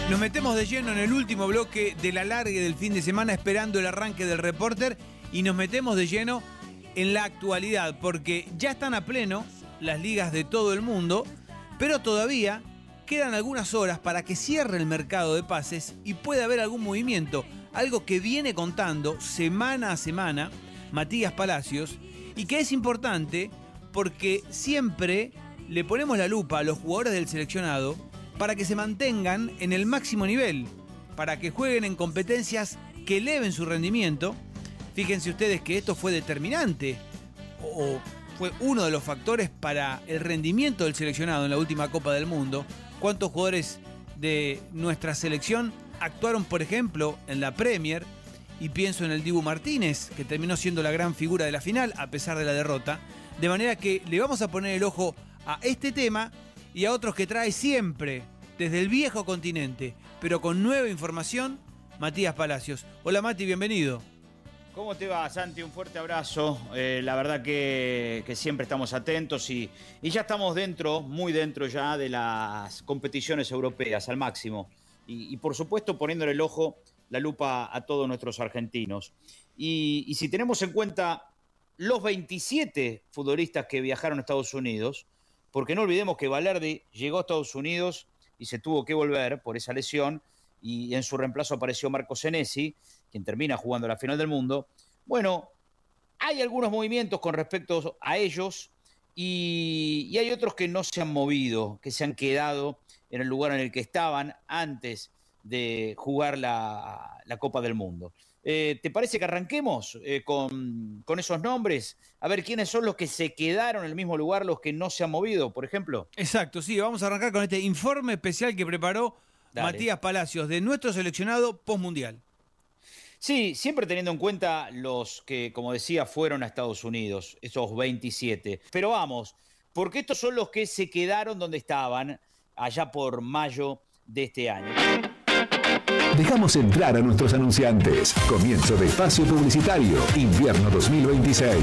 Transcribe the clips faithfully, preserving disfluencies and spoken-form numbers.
Nos metemos de lleno en el último bloque del alargue del fin de semana esperando el arranque del Reporter y nos metemos de lleno en la actualidad porque ya están a pleno las ligas de todo el mundo, pero todavía quedan algunas horas para que cierre el mercado de pases y pueda haber algún movimiento, algo que viene contando semana a semana Matías Palacios y que es importante porque siempre le ponemos la lupa a los jugadores del seleccionado para que se mantengan en el máximo nivel, para que jueguen en competencias que eleven su rendimiento. Fíjense ustedes que esto fue determinante o fue uno de los factores para el rendimiento del seleccionado en la última Copa del Mundo. ¿Cuántos jugadores de nuestra selección actuaron, por ejemplo, en la Premier? Y pienso en el Dibu Martínez, que terminó siendo la gran figura de la final a pesar de la derrota. De manera que le vamos a poner el ojo a este tema y a otros que trae siempre desde el viejo continente, pero con nueva información, Matías Palacios. Hola Mati, bienvenido. ¿Cómo te va, Santi? Un fuerte abrazo. Eh, la verdad que, que siempre estamos atentos y, y ya estamos dentro, muy dentro ya de las competiciones europeas al máximo. Y, y por supuesto poniéndole el ojo, la lupa a todos nuestros argentinos. Y, y si tenemos en cuenta los veintisiete futbolistas que viajaron a Estados Unidos, porque no olvidemos que Valerdi llegó a Estados Unidos y se tuvo que volver por esa lesión, y en su reemplazo apareció Marco Senesi, quien termina jugando la final del mundo. Bueno, hay algunos movimientos con respecto a ellos y, y hay otros que no se han movido, que se han quedado en el lugar en el que estaban antes de jugar la, la Copa del Mundo. Eh, ¿Te parece que arranquemos eh, con, con esos nombres? A ver, ¿quiénes son los que se quedaron en el mismo lugar, los que no se han movido, por ejemplo? Exacto, sí, vamos a arrancar con este informe especial que preparó Dale. Matías Palacios de nuestro seleccionado postmundial. Sí, siempre teniendo en cuenta los que, como decía, fueron a Estados Unidos, esos veintisiete. Pero vamos, porque estos son los que se quedaron donde estaban allá por mayo de este año. Dejamos entrar a nuestros anunciantes. Comienzo de espacio publicitario, invierno dos mil veintiséis.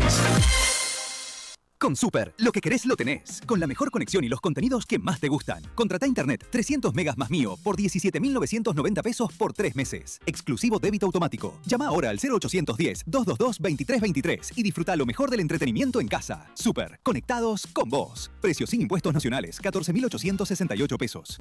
Con Super, lo que querés lo tenés. Con la mejor conexión y los contenidos que más te gustan. Contratá internet trescientos megas más mío por diecisiete mil novecientos noventa pesos por tres meses. Exclusivo débito automático. Llama ahora al cero ochocientos diez, doscientos veintidós, veintitrés veintitrés y disfruta lo mejor del entretenimiento en casa. Super, conectados con vos. Precio sin impuestos nacionales, catorce mil ochocientos sesenta y ocho pesos.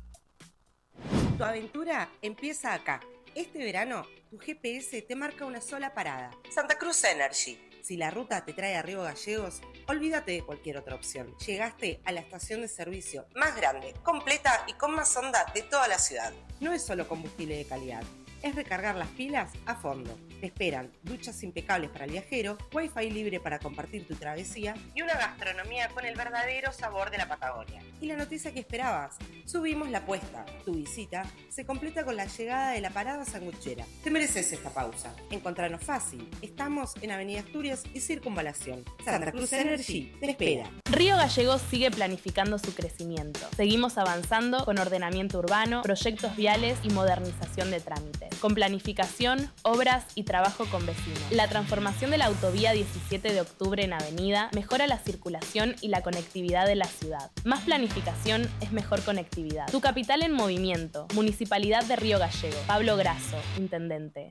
Tu aventura empieza acá. Este verano, tu G P S te marca una sola parada. Santa Cruz Energy. Si la ruta te trae a Río Gallegos, olvídate de cualquier otra opción. Llegaste a la estación de servicio más grande, completa y con más onda de toda la ciudad. No es solo combustible de calidad, es recargar las pilas a fondo. Te esperan duchas impecables para el viajero, wifi libre para compartir tu travesía y una gastronomía con el verdadero sabor de la Patagonia. Y la noticia que esperabas, subimos la apuesta. Tu visita se completa con la llegada de la parada sanguchera. Te mereces esta pausa. Encontranos fácil. Estamos en Avenida Asturias y Circunvalación. Santa Cruz Energy te espera. Río Gallegos sigue planificando su crecimiento. Seguimos avanzando con ordenamiento urbano, proyectos viales y modernización de trámites. Con planificación, obras y trabajo con vecinos. La transformación de la autovía diecisiete de octubre en avenida mejora la circulación y la conectividad de la ciudad. Más planificación es mejor conectividad. Tu capital en movimiento. Municipalidad de Río Gallegos. Pablo Grasso, intendente.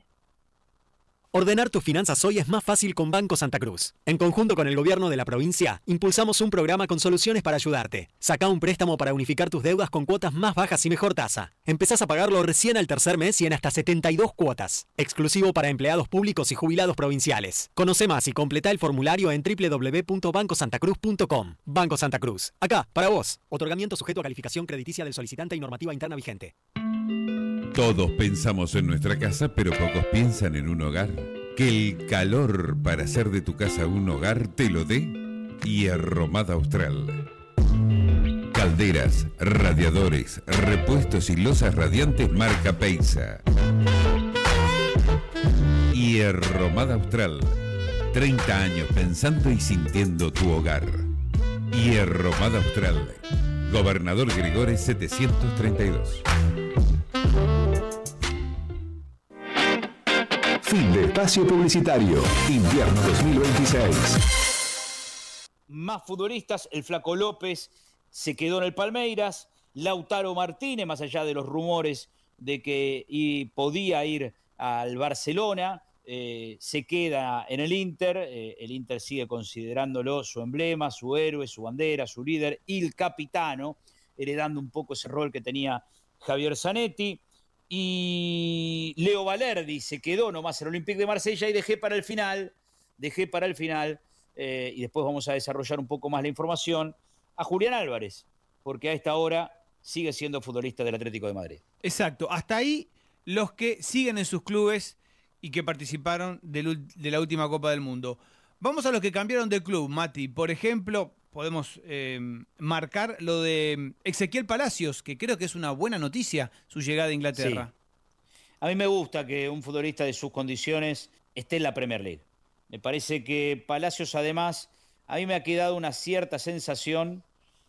Ordenar tus finanzas hoy es más fácil con Banco Santa Cruz. En conjunto con el gobierno de la provincia, impulsamos un programa con soluciones para ayudarte. Sacá un préstamo para unificar tus deudas con cuotas más bajas y mejor tasa. Empezás a pagarlo recién al tercer mes y en hasta setenta y dos cuotas. Exclusivo para empleados públicos y jubilados provinciales. Conoce más y completa el formulario en doble u doble u doble u punto banco santa cruz punto com. Banco Santa Cruz. Acá, para vos. Otorgamiento sujeto a calificación crediticia del solicitante y normativa interna vigente. Todos pensamos en nuestra casa, pero pocos piensan en un hogar. Que el calor para hacer de tu casa un hogar te lo dé Hierromada Austral. Calderas, radiadores, repuestos y losas radiantes marca Peisa. Hierromada Austral. treinta años pensando y sintiendo tu hogar. Hierromada Austral. Gobernador Gregores setecientos treinta y dos. Fin de espacio publicitario, invierno dos mil veintiséis. Más futbolistas, el Flaco López se quedó en el Palmeiras, Lautaro Martínez, más allá de los rumores de que y podía ir al Barcelona, eh, se queda en el Inter, eh, el Inter sigue considerándolo su emblema, su héroe, su bandera, su líder, il capitano, heredando un poco ese rol que tenía Javier Zanetti. Y Leo Valerdi se quedó nomás en el Olympique de Marsella y dejé para el final, dejé para el final, eh, y después vamos a desarrollar un poco más la información, a Julián Álvarez, porque a esta hora sigue siendo futbolista del Atlético de Madrid. Exacto, hasta ahí los que siguen en sus clubes y que participaron del, de la última Copa del Mundo. Vamos a los que cambiaron de club, Mati. Por ejemplo, podemos eh, marcar lo de Ezequiel Palacios, que creo que es una buena noticia su llegada a Inglaterra. Sí. A mí me gusta que un futbolista de sus condiciones esté en la Premier League. Me parece que Palacios, además, a mí me ha quedado una cierta sensación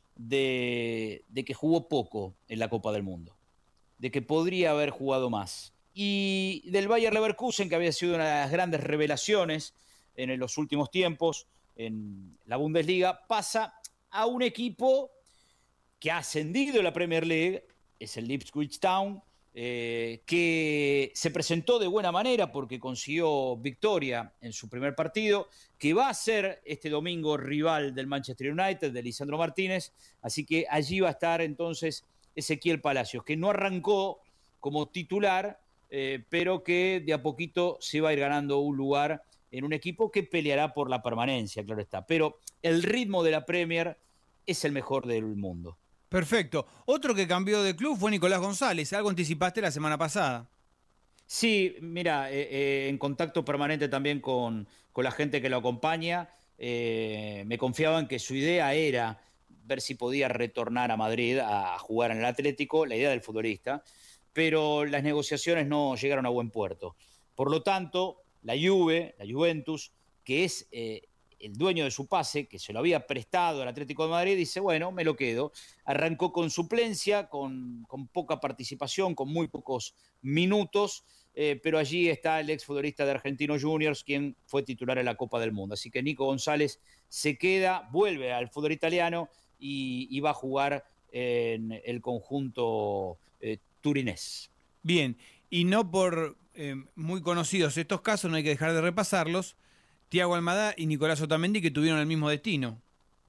de, de que jugó poco en la Copa del Mundo, de que podría haber jugado más. Y del Bayer Leverkusen, que había sido una de las grandes revelaciones en los últimos tiempos en la Bundesliga, pasa a un equipo que ha ascendido en la Premier League, es el Ipswich Town, eh, que se presentó de buena manera porque consiguió victoria en su primer partido, que va a ser este domingo rival del Manchester United, de Lisandro Martínez, así que allí va a estar entonces Ezequiel Palacios, que no arrancó como titular, eh, pero que de a poquito se va a ir ganando un lugar en un equipo que peleará por la permanencia, claro está. Pero el ritmo de la Premier es el mejor del mundo. Perfecto. Otro que cambió de club fue Nicolás González. Algo anticipaste la semana pasada. Sí, mira, eh, eh, en contacto permanente también con, con la gente que lo acompaña. Eh, me confiaban que su idea era ver si podía retornar a Madrid a jugar en el Atlético, la idea del futbolista, pero las negociaciones no llegaron a buen puerto. Por lo tanto, la Juve, la Juventus, que es eh, el dueño de su pase, que se lo había prestado al Atlético de Madrid, dice, bueno, me lo quedo. Arrancó con suplencia, con, con poca participación, con muy pocos minutos, eh, pero allí está el exfutbolista de Argentinos Juniors, quien fue titular en la Copa del Mundo. Así que Nico González se queda, vuelve al fútbol italiano y, y va a jugar en el conjunto eh, turinés. Bien, y no por eh, muy conocidos estos casos, no hay que dejar de repasarlos, Thiago Almada y Nicolás Otamendi, que tuvieron el mismo destino.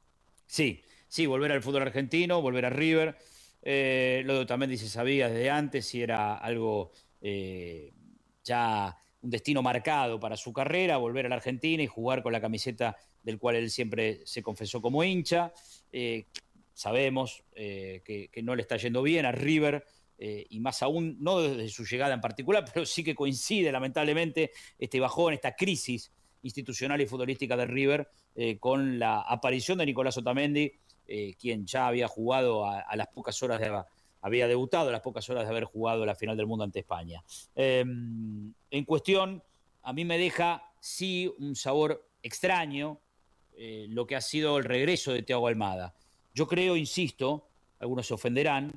Sí, sí, volver al fútbol argentino, volver a River. Eh, lo de Otamendi se sabía desde antes si era algo eh, ya un destino marcado para su carrera, volver a la Argentina y jugar con la camiseta del cual él siempre se confesó como hincha. Eh, sabemos eh, que, que no le está yendo bien a River, eh, y más aún, no desde su llegada en particular, pero sí que coincide lamentablemente este bajón, esta crisis institucional y futbolística de River, eh, con la aparición de Nicolás Otamendi, eh, quien ya había jugado a, a las pocas horas de había debutado a las pocas horas de haber jugado la final del mundo ante España. Eh, en cuestión, a mí me deja sí un sabor extraño eh, lo que ha sido el regreso de Thiago Almada. Yo creo, insisto, algunos se ofenderán,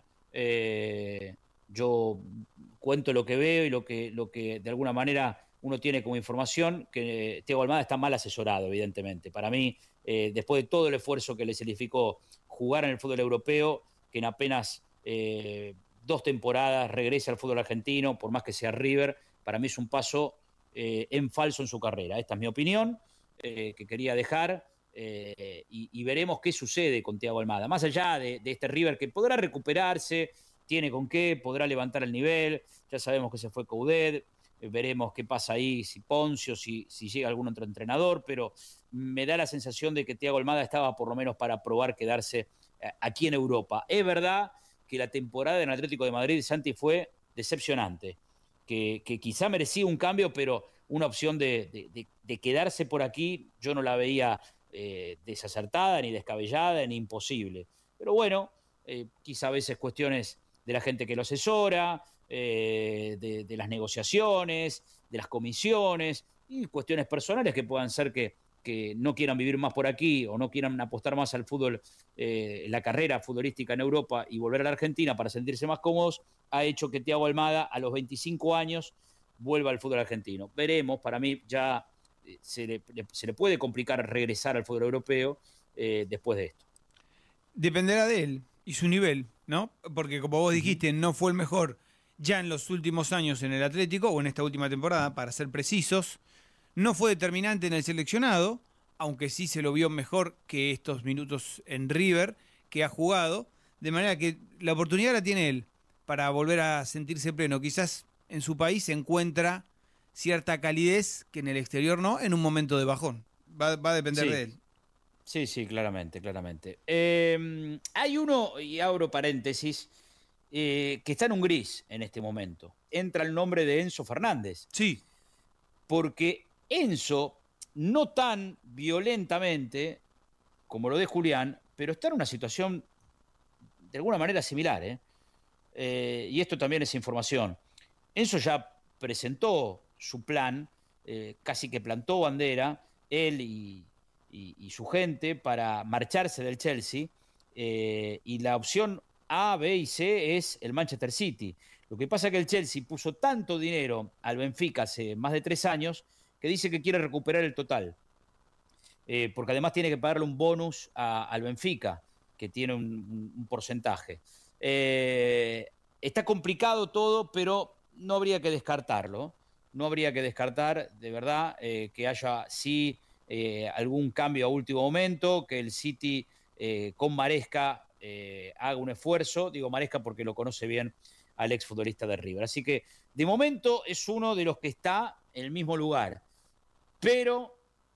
eh, yo cuento lo que veo y lo que, lo que de alguna manera uno tiene como información, que Thiago Almada está mal asesorado, evidentemente. Para mí, eh, después de todo el esfuerzo que le significó jugar en el fútbol europeo, que en apenas eh, dos temporadas regrese al fútbol argentino, por más que sea River, para mí es un paso eh, en falso en su carrera. Esta es mi opinión, eh, que quería dejar, eh, y, y veremos qué sucede con Thiago Almada. Más allá de, de este River que podrá recuperarse, tiene con qué, podrá levantar el nivel, ya sabemos que se fue Coudet, veremos qué pasa ahí, si Poncio, si, si llega algún otro entrenador, pero me da la sensación de que Thiago Almada estaba por lo menos para probar quedarse aquí en Europa. Es verdad que la temporada en el Atlético de Madrid, Santi, fue decepcionante, que, que quizá merecía un cambio, pero una opción de, de, de, de quedarse por aquí yo no la veía eh, desacertada, ni descabellada, ni imposible. Pero bueno, eh, quizá a veces cuestiones de la gente que lo asesora, Eh, de, de las negociaciones, de las comisiones y cuestiones personales que puedan ser que, que no quieran vivir más por aquí o no quieran apostar más al fútbol, eh, la carrera futbolística en Europa y volver a la Argentina para sentirse más cómodos, ha hecho que Thiago Almada a los veinticinco años vuelva al fútbol argentino. Veremos, para mí ya eh, se, le, se le puede complicar regresar al fútbol europeo eh, después de esto. Dependerá de él y su nivel, ¿no? Porque como vos dijiste, no fue el mejor ya en los últimos años en el Atlético, o en esta última temporada, para ser precisos. No fue determinante en el seleccionado, aunque sí se lo vio mejor que estos minutos en River, que ha jugado, de manera que la oportunidad la tiene él para volver a sentirse pleno. Quizás en su país se encuentra cierta calidez que en el exterior no, en un momento de bajón. Va, va a depender Sí. de él. Sí, sí, claramente, claramente. Eh, hay uno, y abro paréntesis, eh, que está en un gris en este momento. Entra el nombre de Enzo Fernández. Sí. Porque Enzo, no tan violentamente como lo de Julián, pero está en una situación de alguna manera similar, ¿eh? Eh, y esto también es información. Enzo ya presentó su plan, eh, casi que plantó bandera, él y, y, y su gente, para marcharse del Chelsea, eh, y la opción A, B y C es el Manchester City. Lo que pasa es que el Chelsea puso tanto dinero al Benfica hace más de tres años que dice que quiere recuperar el total. Eh, porque además tiene que pagarle un bonus a, al Benfica, que tiene un, un porcentaje. Eh, está complicado todo, pero no habría que descartarlo. No habría que descartar, de verdad, eh, que haya sí eh, algún cambio a último momento, que el City eh, con Maresca eh, haga un esfuerzo. Digo Maresca porque lo conoce bien al exfutbolista de River. Así que, de momento, es uno de los que está en el mismo lugar. Pero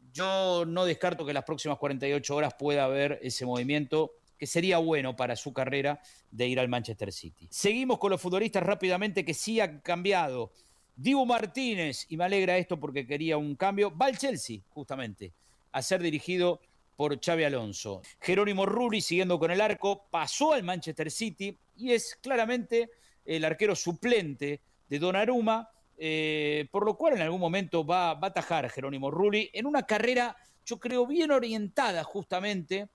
yo no descarto que en las próximas cuarenta y ocho horas pueda haber ese movimiento que sería bueno para su carrera de ir al Manchester City. Seguimos con los futbolistas rápidamente que sí han cambiado. Dibu Martínez, y me alegra esto porque quería un cambio, va al Chelsea, justamente, a ser dirigido por Xabi Alonso. Jerónimo Rulli, siguiendo con el arco, pasó al Manchester City y es claramente el arquero suplente de Donnarumma, eh, por lo cual en algún momento va, va a atajar Jerónimo Rulli en una carrera, yo creo, bien orientada justamente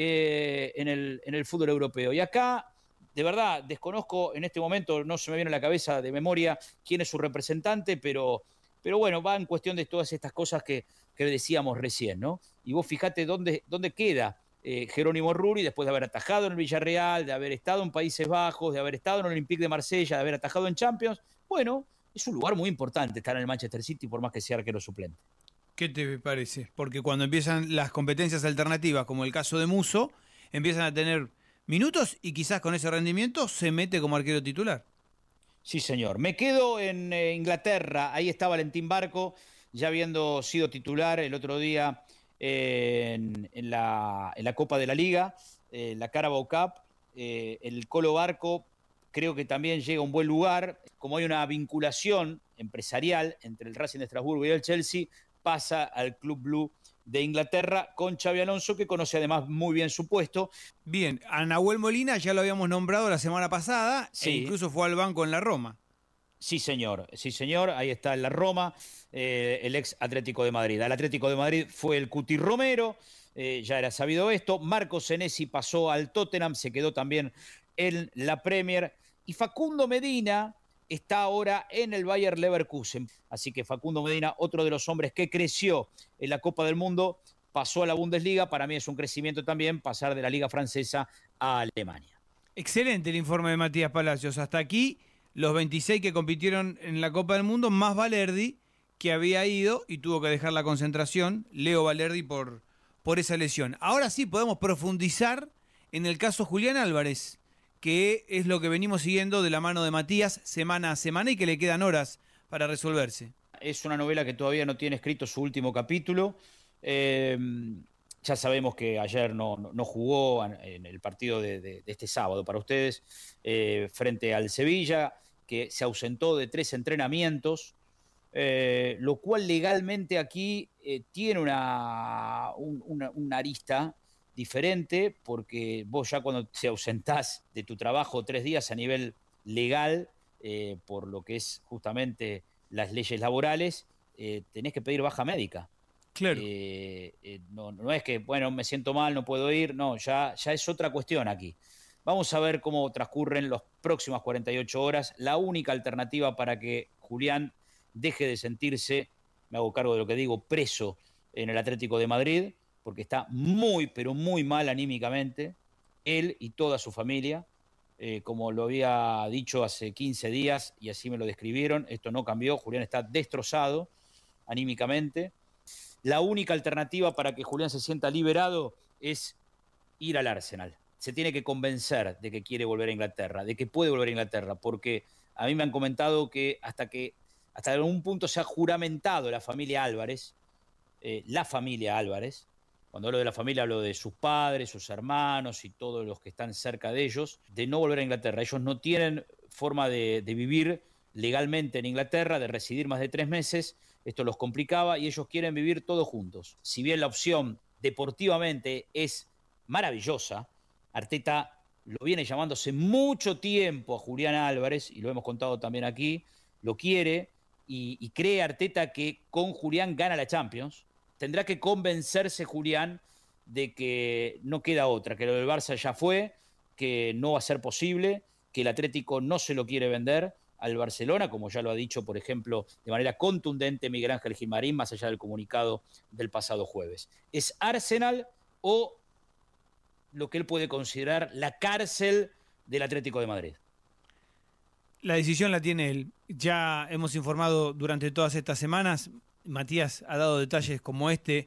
eh, en, el, en el fútbol europeo. Y acá, de verdad, desconozco en este momento, no se me viene a la cabeza de memoria quién es su representante, pero, pero bueno, va en cuestión de todas estas cosas que, que decíamos recién, ¿no? Y vos fijate dónde, dónde queda eh, Jerónimo Rulli después de haber atajado en el Villarreal, de haber estado en Países Bajos, de haber estado en el Olympique de Marsella, de haber atajado en Champions. Bueno, es un lugar muy importante estar en el Manchester City por más que sea arquero suplente. ¿Qué te parece? Porque cuando empiezan las competencias alternativas, como el caso de Musso, empiezan a tener minutos y quizás con ese rendimiento se mete como arquero titular. Sí, señor. Me quedo en eh, Inglaterra. Ahí está Valentín Barco, ya habiendo sido titular el otro día eh, en, en, la, en la Copa de la Liga, eh, la Carabao Cup. Eh, el Colo Barco creo que también llega a un buen lugar. Como hay una vinculación empresarial entre el Racing de Estrasburgo y el Chelsea, pasa al Club Blue de Inglaterra con Xabi Alonso, que conoce además muy bien su puesto. Bien, a Nahuel Molina ya lo habíamos nombrado la semana pasada, sí. E incluso fue al banco en la Roma. Sí, señor, sí, señor, ahí está en la Roma, eh, el ex Atlético de Madrid. Al Atlético de Madrid fue el Cuti Romero, eh, ya era sabido esto. Marco Senesi pasó al Tottenham, se quedó también en la Premier. Y Facundo Medina está ahora en el Bayer Leverkusen. Así que Facundo Medina, otro de los hombres que creció en la Copa del Mundo, pasó a la Bundesliga. Para mí es un crecimiento también pasar de la Liga Francesa a Alemania. Excelente el informe de Matías Palacios. Hasta aquí los veintiséis que compitieron en la Copa del Mundo, más Valerdi, que había ido y tuvo que dejar la concentración, Leo Valerdi, por, por esa lesión. Ahora sí podemos profundizar en el caso Julián Álvarez, que es lo que venimos siguiendo de la mano de Matías semana a semana y que le quedan horas para resolverse. Es una novela que todavía no tiene escrito su último capítulo. Eh, ya sabemos que ayer no, no, no jugó en el partido de, de, de este sábado para ustedes, eh, frente al Sevilla, que se ausentó de tres entrenamientos, eh, lo cual legalmente aquí eh, tiene una, un, una, una arista diferente, porque vos ya cuando te ausentás de tu trabajo tres días a nivel legal, eh, por lo que es justamente las leyes laborales, eh, tenés que pedir baja médica. Claro. Eh, eh, no, no es que, bueno, me siento mal, no puedo ir, no, ya, ya es otra cuestión aquí. Vamos a ver cómo transcurren las próximas cuarenta y ocho horas. La única alternativa para que Julián deje de sentirse, me hago cargo de lo que digo, preso en el Atlético de Madrid, porque está muy, pero muy mal anímicamente, él y toda su familia. eh, como lo había dicho hace quince días y así me lo describieron. Esto no cambió. Julián está destrozado anímicamente. La única alternativa para que Julián se sienta liberado es ir al Arsenal. Se tiene que convencer de que quiere volver a Inglaterra, de que puede volver a Inglaterra, porque a mí me han comentado que hasta que hasta algún punto se ha juramentado la familia Álvarez, eh, la familia Álvarez, cuando hablo de la familia hablo de sus padres, sus hermanos y todos los que están cerca de ellos, de no volver a Inglaterra. Ellos no tienen forma de, de vivir legalmente en Inglaterra, de residir más de tres meses, esto los complicaba y ellos quieren vivir todos juntos. Si bien la opción deportivamente es maravillosa, Arteta lo viene llamando hace mucho tiempo a Julián Álvarez, y lo hemos contado también aquí, lo quiere, y, y cree Arteta que con Julián gana la Champions. Tendrá que convencerse Julián de que no queda otra, que lo del Barça ya fue, que no va a ser posible, que el Atlético no se lo quiere vender al Barcelona, como ya lo ha dicho, por ejemplo, de manera contundente Miguel Ángel Gilmarín, más allá del comunicado del pasado jueves. ¿Es Arsenal o lo que él puede considerar la cárcel del Atlético de Madrid? La decisión la tiene él. Ya hemos informado durante todas estas semanas, Matías ha dado detalles como este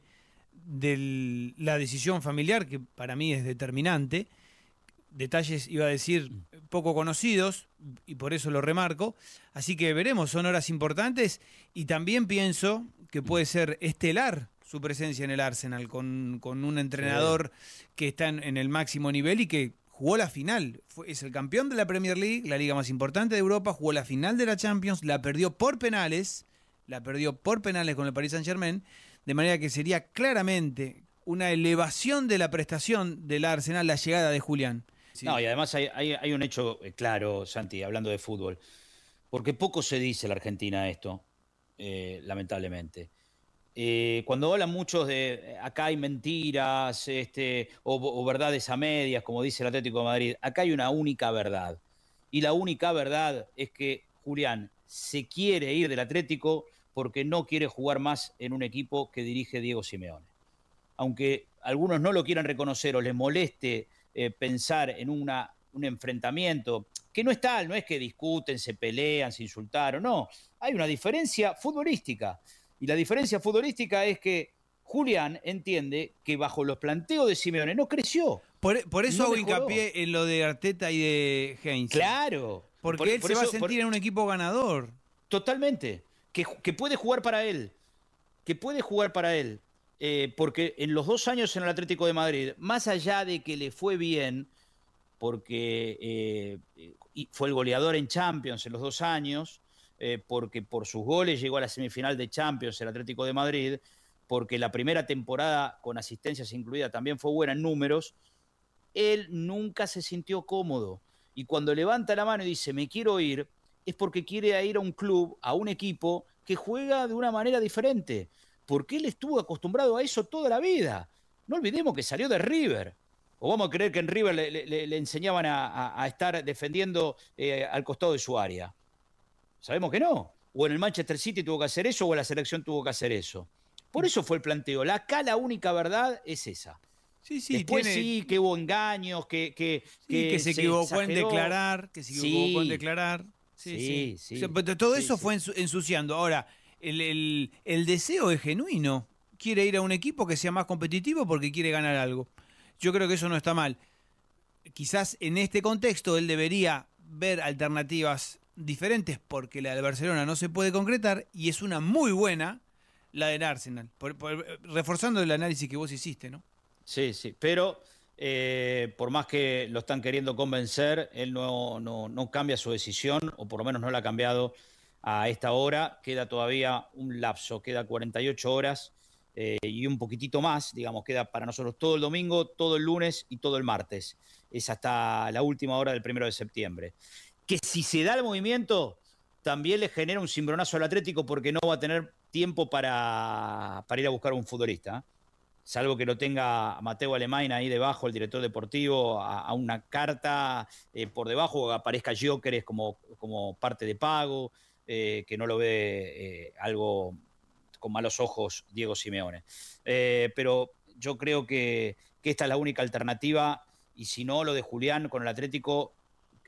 de la decisión familiar, que para mí es determinante. Detalles, iba a decir, poco conocidos, y por eso lo remarco. Así que veremos, son horas importantes, y también pienso que puede ser estelar su presencia en el Arsenal, con, con un entrenador sí. que está en, en el máximo nivel y que jugó la final. Fue, es el campeón de la Premier League, la liga más importante de Europa, jugó la final de la Champions, la perdió por penales, la perdió por penales con el Paris Saint-Germain, de manera que sería claramente una elevación de la prestación del Arsenal la llegada de Julián. Sí. No, y además hay, hay, hay un hecho claro, Santi, hablando de fútbol, porque poco se dice en la Argentina esto, eh, lamentablemente. Eh, cuando hablan muchos de acá hay mentiras este, o, o verdades a medias, como dice el Atlético de Madrid, acá hay una única verdad. Y la única verdad es que Julián se quiere ir del Atlético porque no quiere jugar más en un equipo que dirige Diego Simeone. Aunque algunos no lo quieran reconocer o les moleste eh, pensar en una, un enfrentamiento, que no es tal, no es que discuten, se pelean, se insultaron, no. Hay una diferencia futbolística. Y la diferencia futbolística es que Julián entiende que bajo los planteos de Simeone no creció. Por, por eso no hago mejoró. hincapié en lo de Arteta y de Heinz. Claro. Porque por, él por se eso, va a sentir por... en un equipo ganador. Totalmente. Que, que puede jugar para él. Que puede jugar para él. Eh, porque en los dos años en el Atlético de Madrid, más allá de que le fue bien, porque eh, fue el goleador en Champions en los dos años, eh, porque por sus goles llegó a la semifinal de Champions el Atlético de Madrid, porque la primera temporada con asistencias incluidas también fue buena en números, él nunca se sintió cómodo. Y cuando levanta la mano y dice, me quiero ir, es porque quiere ir a un club, a un equipo que juega de una manera diferente, porque él estuvo acostumbrado a eso toda la vida. No olvidemos que salió de River. ¿O vamos a creer que en River le, le, le enseñaban a, a, a estar defendiendo eh, al costado de su área? Sabemos que no. O en el Manchester City tuvo que hacer eso, o en la selección tuvo que hacer eso. Por eso fue el planteo. La, acá la única verdad es esa. Sí, sí, Después tiene... sí, que hubo engaños, que, que, sí, que, que se, se equivocó exageró. en declarar, que se equivocó sí. en declarar. Sí, sí. sí. sí. O sea, pero todo eso sí, fue sí. ensuciando. Ahora, el, el, el deseo es genuino. Quiere ir a un equipo que sea más competitivo porque quiere ganar algo. Yo creo que eso no está mal. Quizás en este contexto él debería ver alternativas diferentes porque la del Barcelona no se puede concretar y es una muy buena la del Arsenal. Por, por, reforzando el análisis que vos hiciste, ¿no? Sí, sí, pero eh, por más que lo están queriendo convencer, él no, no, no cambia su decisión, o por lo menos no la ha cambiado a esta hora. Queda todavía un lapso, queda cuarenta y ocho horas eh, y un poquitito más, digamos, queda para nosotros todo el domingo, todo el lunes y todo el martes. Es hasta la última hora del primero de septiembre. Que si se da el movimiento, también le genera un cimbronazo al Atlético porque no va a tener tiempo para, para ir a buscar un futbolista, ¿eh? Salvo que lo tenga Mateo Alemán ahí debajo, el director deportivo, a, a una carta eh, por debajo, o aparezca Gyökeres como, como parte de pago, eh, que no lo ve eh, algo con malos ojos Diego Simeone. Eh, pero yo creo que, que esta es la única alternativa, y si no, lo de Julián con el Atlético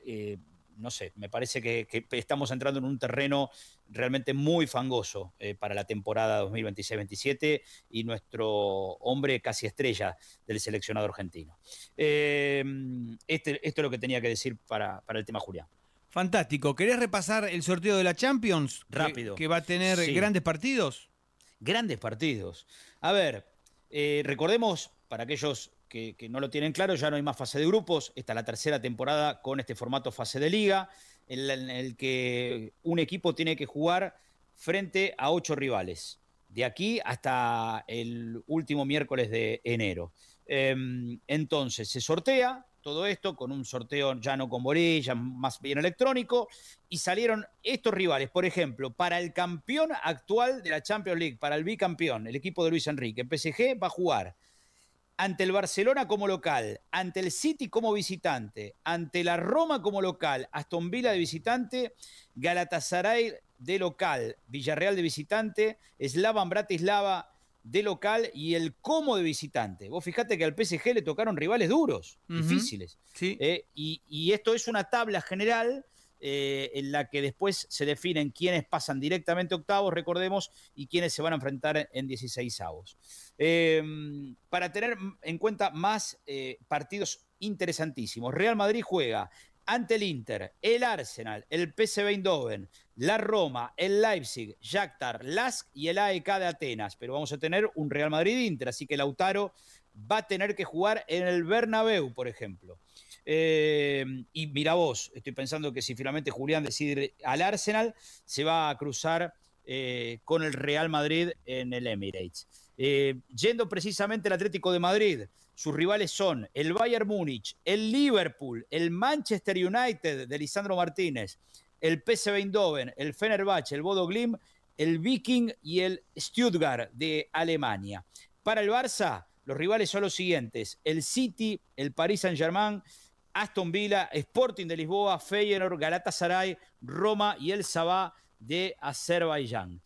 eh, no sé, me parece que, que estamos entrando en un terreno realmente muy fangoso eh, para la temporada dos mil veintiséis veintisiete y nuestro hombre casi estrella del seleccionado argentino. Eh, este, esto es lo que tenía que decir para, para el tema Julián. Fantástico. ¿Querés repasar el sorteo de la Champions? Rápido. Que, que va a tener sí. grandes partidos. Grandes partidos. A ver, eh, recordemos, para aquellos que, que no lo tienen claro, ya no hay más fase de grupos. Esta es la tercera temporada con este formato fase de liga, en, la, en el que un equipo tiene que jugar frente a ocho rivales, de aquí hasta el último miércoles de enero. Eh, entonces, se sortea todo esto con un sorteo ya no con bolilla, más bien electrónico, y salieron estos rivales. Por ejemplo, para el campeón actual de la Champions League, para el bicampeón, el equipo de Luis Enrique, P S G va a jugar ante el Barcelona como local, ante el City como visitante, ante la Roma como local, Aston Villa de visitante, Galatasaray de local, Villarreal de visitante, Slavan Bratislava de local y el Como de visitante. Vos fijate que al P S G le tocaron rivales duros, uh-huh. difíciles. Sí. Eh, y, y esto es una tabla general eh, en la que después se definen quiénes pasan directamente a octavos, recordemos, y quiénes se van a enfrentar en dieciseisavos. Eh, para tener en cuenta más eh, partidos interesantísimos. Real Madrid juega ante el Inter, el Arsenal, el P S V Eindhoven, la Roma, el Leipzig, Shakhtar, Lask y el A E K de Atenas. Pero vamos a tener un Real Madrid-Inter, así que Lautaro va a tener que jugar en el Bernabéu, por ejemplo. Eh, y mira vos, estoy pensando que si finalmente Julián decide ir al Arsenal, se va a cruzar eh, con el Real Madrid en el Emirates. Eh, yendo precisamente al Atlético de Madrid, sus rivales son el Bayern Múnich, el Liverpool, el Manchester United de Lisandro Martínez, el P S V Eindhoven, el Fenerbahce, el Bodo Glimt, el Viking y el Stuttgart de Alemania. Para el Barça, los rivales son los siguientes: el City, el Paris Saint-Germain, Aston Villa, Sporting de Lisboa, Feyenoord, Galatasaray, Roma y el Sabah de Azerbaiyán.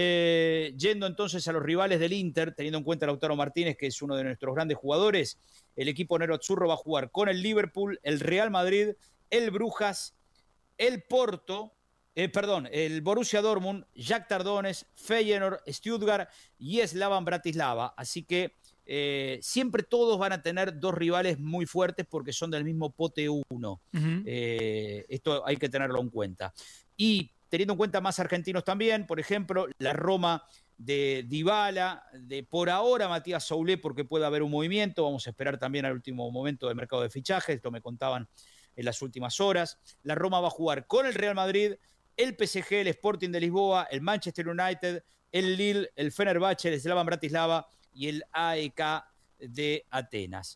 Eh, yendo entonces a los rivales del Inter, teniendo en cuenta a Lautaro Martínez, que es uno de nuestros grandes jugadores, el equipo nero-azzurro va a jugar con el Liverpool, el Real Madrid, el Brujas, el Porto, eh, perdón, el Borussia Dortmund, Shakhtar Donetsk, Feyenoord, Stuttgart y Slavan Bratislava. Así que eh, siempre todos van a tener dos rivales muy fuertes porque son del mismo pote uno. Uh-huh. Eh, esto hay que tenerlo en cuenta. Y teniendo en cuenta más argentinos también, por ejemplo, la Roma de Dybala, de por ahora Matías Soulé, porque puede haber un movimiento, vamos a esperar también al último momento del mercado de fichajes, esto me contaban en las últimas horas. La Roma va a jugar con el Real Madrid, el P S G, el Sporting de Lisboa, el Manchester United, el Lille, el Fenerbahce, el Slavan Bratislava y el A E K de Atenas.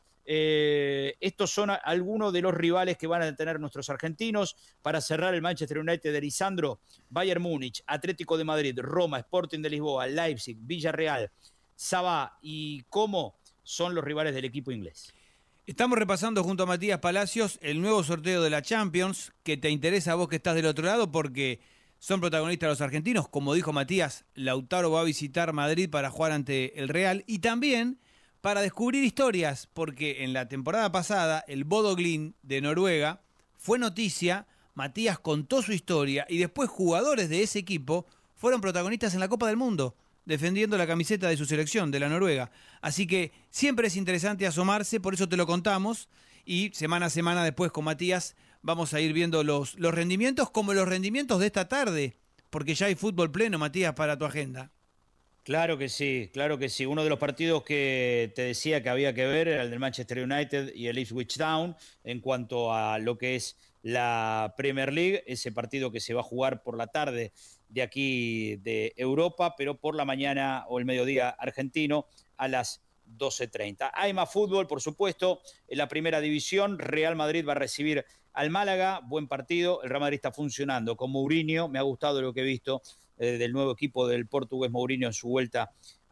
Eh, estos son algunos de los rivales que van a tener nuestros argentinos. Para cerrar, el Manchester United de Lisandro, Bayern Múnich, Atlético de Madrid, Roma, Sporting de Lisboa, Leipzig, Villarreal, Sabah y Como son los rivales del equipo inglés. Estamos repasando junto a Matías Palacios el nuevo sorteo de la Champions, que te interesa a vos que estás del otro lado porque son protagonistas los argentinos. Como dijo Matías, Lautaro va a visitar Madrid para jugar ante el Real y también para descubrir historias, porque en la temporada pasada el Bodo Glimt de Noruega fue noticia, Matías contó su historia y después jugadores de ese equipo fueron protagonistas en la Copa del Mundo, defendiendo la camiseta de su selección, de la Noruega. Así que siempre es interesante asomarse, por eso te lo contamos, y semana a semana después con Matías vamos a ir viendo los, los rendimientos como los rendimientos de esta tarde, porque ya hay fútbol pleno, Matías, para tu agenda. Claro que sí, claro que sí. Uno de los partidos que te decía que había que ver era el del Manchester United y el Ipswich Town en cuanto a lo que es la Premier League, ese partido que se va a jugar por la tarde de aquí de Europa, pero por la mañana o el mediodía argentino a las doce treinta. Hay más fútbol, por supuesto, en la primera división. Real Madrid va a recibir al Málaga, buen partido. El Real Madrid está funcionando con Mourinho, me ha gustado lo que he visto eh, del nuevo equipo del portugués Mourinho en su vuelta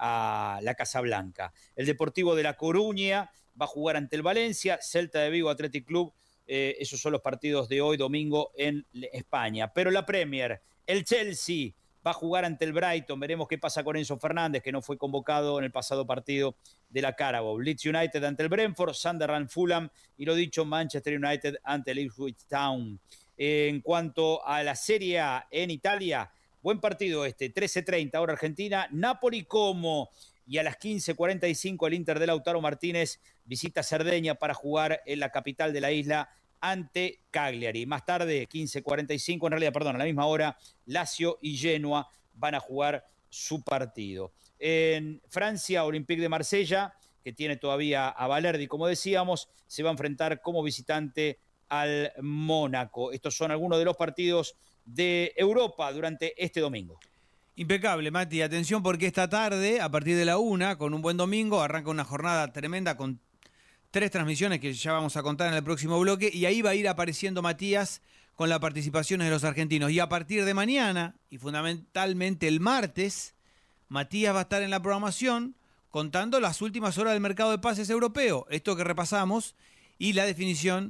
a la Casa Blanca. El Deportivo de La Coruña va a jugar ante el Valencia, Celta de Vigo, Athletic Club. Eh, esos son los partidos de hoy domingo en España. Pero la Premier, el Chelsea va a jugar ante el Brighton. Veremos qué pasa con Enzo Fernández, que no fue convocado en el pasado partido de la Carabao. Leeds United ante el Brentford, Sunderland Fulham y lo dicho, Manchester United ante el Ipswich Town. En cuanto a la Serie A en Italia, buen partido este, trece treinta hora Argentina, Napoli Como. Y a las quince cuarenta y cinco el Inter de Lautaro Martínez visita Cerdeña para jugar en la capital de la isla ante Cagliari. Más tarde, quince cuarenta y cinco, en realidad, perdón, a la misma hora, Lazio y Genoa van a jugar su partido. En Francia, Olympique de Marsella, que tiene todavía a Valerdi, como decíamos, se va a enfrentar como visitante al Mónaco. Estos son algunos de los partidos de Europa durante este domingo. Impecable, Mati. Atención porque esta tarde, a partir de la una, con un buen domingo, arranca una jornada tremenda con tres transmisiones que ya vamos a contar en el próximo bloque, y ahí va a ir apareciendo Matías con las participaciones de los argentinos. Y a partir de mañana, y fundamentalmente el martes, Matías va a estar en la programación contando las últimas horas del mercado de pases europeo, esto que repasamos, y la definición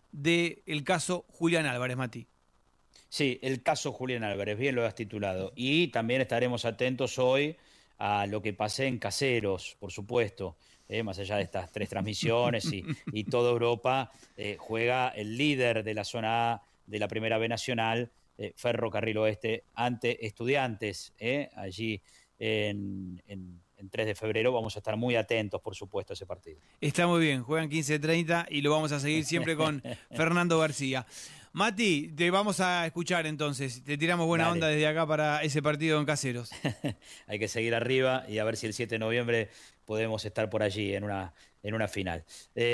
del caso Julián Álvarez, Mati. Sí, el caso Julián Álvarez, bien lo has titulado. Y también estaremos atentos hoy a lo que pase en Caseros, por supuesto. Eh, más allá de estas tres transmisiones y, y toda Europa, eh, juega el líder de la zona A de la Primera B Nacional, eh, Ferrocarril Oeste, ante Estudiantes, eh, allí en, en, en tres de febrero. Vamos a estar muy atentos, por supuesto, a ese partido. Está muy bien, juegan quince treinta y lo vamos a seguir siempre con Fernando García. Mati, te vamos a escuchar entonces, te tiramos buena Dale. onda desde acá para ese partido en Caseros. Hay que seguir arriba y a ver si el siete de noviembre podemos estar por allí en una, en una final.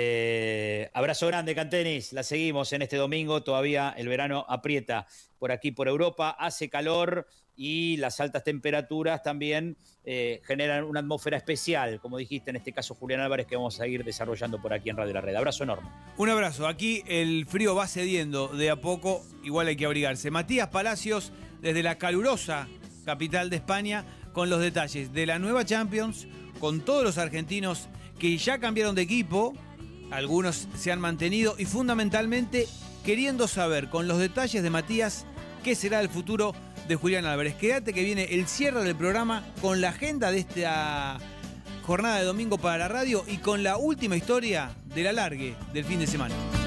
Eh, abrazo grande, Cantenis. La seguimos en este domingo. Todavía el verano aprieta por aquí, por Europa. Hace calor y las altas temperaturas también eh, generan una atmósfera especial, como dijiste, en este caso Julián Álvarez, que vamos a seguir desarrollando por aquí en Radio La Red. Abrazo enorme. Un abrazo. Aquí el frío va cediendo de a poco, igual hay que abrigarse. Matías Palacios, desde la calurosa capital de España, con los detalles de la nueva Champions, con todos los argentinos que ya cambiaron de equipo, algunos se han mantenido y fundamentalmente queriendo saber con los detalles de Matías qué será el futuro de Julián Álvarez. Quédate que viene el cierre del programa con la agenda de esta jornada de domingo para la radio y con la última historia del alargue del fin de semana.